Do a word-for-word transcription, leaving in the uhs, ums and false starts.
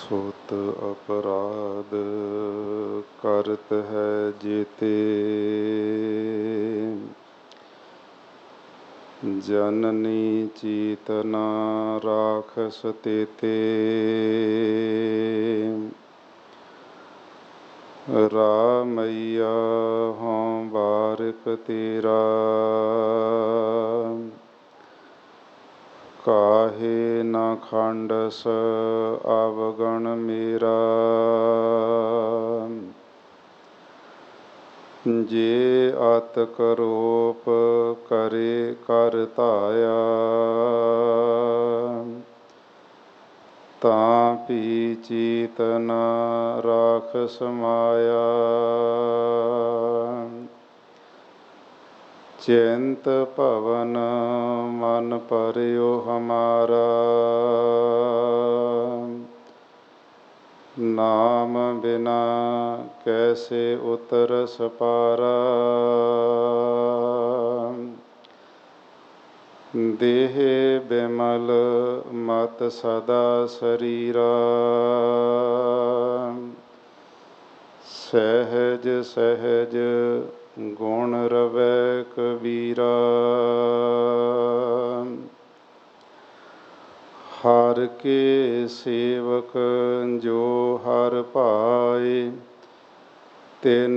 ਸੁਤ ਅਪਰਾਧ ਕਰਤ ਹੈ ਜੀਤੇ, ਜਨਨੀ ਚੀਤਨਾ ਰਾਖਸ ਤੇਤੇ। ਰਾਮਈਆ ਹੋਂ ਬਾਰਿਕ ਤੇਰਾ, ਕਾਹੇ ਨਾ ਖੰਡਸ ਅਵਗਣ ਮੇਰਾ। ਜੇ ਅਤ ਕਰੋਪ ਕਰੇ ਕਰ ਧਾਇਆ, ਤਾਂ ਭੀ ਚੀਤਨ ਰਾਖ ਸਮਾਇਆ। ਚਿੰਤ ਭਵਨ ਮਨ ਭਰਿਓ ਹਮਾਰਾ, ਨਾਮ ਬਿਨਾ ਕੈਸੇ ਉਤਰਸ ਪਾਰਾ। ਦੇਹ ਬਿਮਲ ਮਤ ਸਦਾ ਸਰੀਰਾ, ਸਹਿਜ ਸਹਿਜ ਗੁਣ ਰਵੈ ਕਬੀਰਾ। ਹਰਿ ਕੇ ਸੇਵਕ ਜੋ ਹਰਿ ਭਾਏ, ਤਿਨ